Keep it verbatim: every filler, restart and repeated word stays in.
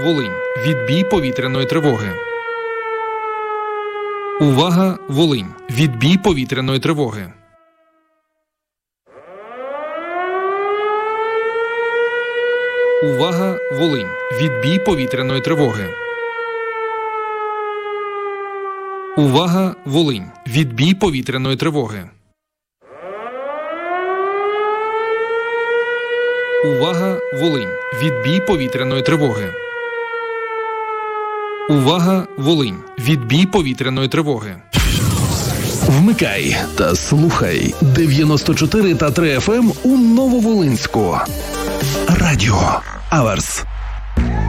Волинь. Відбій повітряної тривоги. Увага, Волинь. Відбій повітряної тривоги. Увага, Волинь. Відбій повітряної тривоги. Увага, Волинь. Відбій повітряної тривоги. Увага, Волинь. Відбій повітряної тривоги. Увага, Волинь. Відбій повітряної тривоги. Вмикай та слухай дев'яносто чотири та три еф ем у Нововолинську. Радіо Аверс.